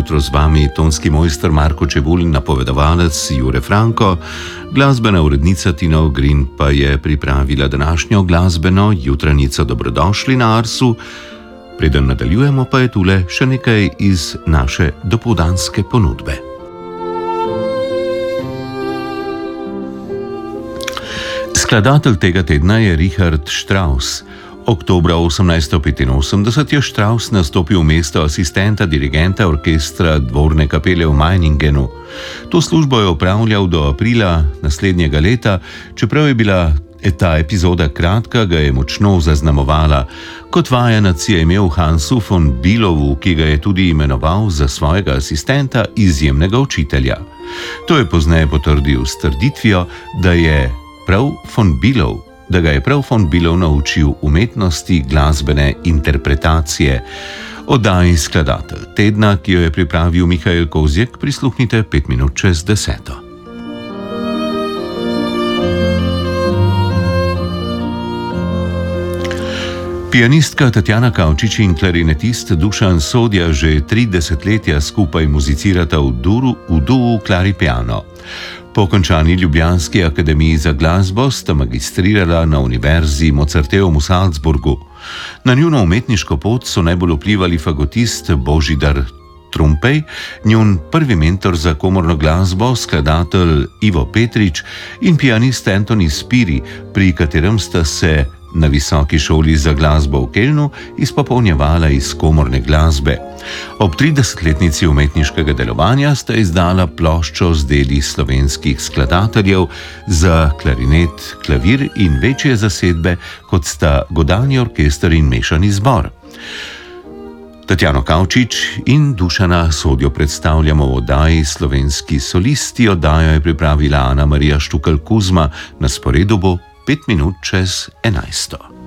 jutro z vami tonski mojster Marko Čebulj, napovedovalec Jure Franko, glasbena urednica Tina Ogrin pa je pripravila današnjo glasbeno jutranico. Dobrodošli na Arsu. Preden nadaljujemo, pa je tule še nekaj iz naše dopoldanske ponudbe. Skladatelj tega tedna je Richard Strauss. Oktobra 1885 je Strauss nastopil v mesto asistenta dirigenta orkestra dvorne kapele v Meiningenu. To službo je opravljal do aprila naslednjega leta, čeprav je bila ta epizoda kratka, ga je močno zaznamovala. Kot vajenec je imel Hansu von Bülowu, ki ga je tudi imenoval za svojega asistenta, izjemnega učitelja. To je pozneje potrdil s trditvijo, da ga je prav von Bülow naučil umetnosti glasbene interpretacije. Oddaji Skladatelj tedna, ki jo je pripravil Mihael Kozjek, prisluhnite 5 minut čez 10. Pianistka Tatjana Kavčič in klarinetist Dušan Sodja že 3 desetletja skupaj muzicirata v duu Klari Piano. Po končani ljubljanski akademiji za glasbo sta magistrirala na Univerzi Mozarteum v Salzburgu. Na njuno umetniško pot so najbolj vplivali fagotist Božidar Trumpej, njun prvi mentor za komorno glasbo, skladatelj Ivo Petrič in pianist Anthony Spiri, pri katerem sta se na visoki šoli za glasbo v Kelnu izpopolnjevala iz komorne glasbe. Ob 30-letnici umetniškega delovanja sta izdala ploščo z deli slovenskih skladateljev za klarinet, klavir in večje zasedbe, kot sta godalni orkester in mešani zbor. Tatjano Kavčič in Dušana Sodjo predstavljamo v oddaji Slovenski solisti. Oddajo je pripravila Ana Marija Štukal Kuzma, na sporedu bo 5 minut čez 11.